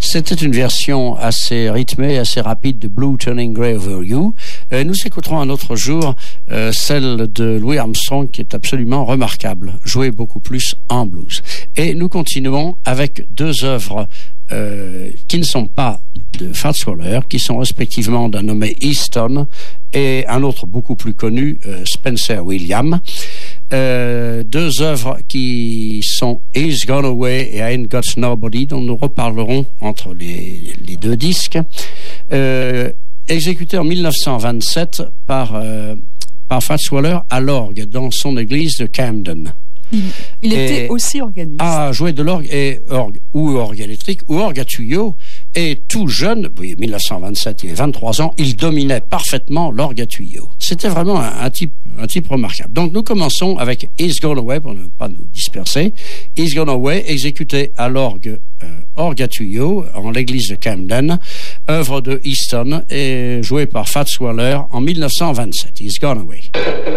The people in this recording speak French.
C'était une version assez rythmée, assez rapide de Blue Turning Grey Over You. Nous écouterons un autre jour celle de Louis Armstrong qui est absolument remarquable, jouée beaucoup plus en blues. Et nous continuons avec deux œuvres qui ne sont pas de Fats Waller, qui sont respectivement d'un nommé Easton et un autre beaucoup plus connu, Spencer Williams. Deux œuvres qui sont He's Gone Away et I Ain't Got Nobody, dont nous reparlerons entre les deux disques, exécutés en 1927 par Fats Waller à l'orgue dans son église de Camden. Il était aussi organiste. Ah, jouait de l'orgue et ou orgue électrique ou orgue à tuyau. Et tout jeune, oui, 1927, il avait 23 ans, il dominait parfaitement l'orgue à tuyau. C'était vraiment un type remarquable. Donc nous commençons avec He's Gone Away, pour ne pas nous disperser. He's Gone Away, exécuté à l'orgue orgue à tuyau en l'église de Camden, œuvre de Easton et jouée par Fats Waller en 1927. He's Gone Away.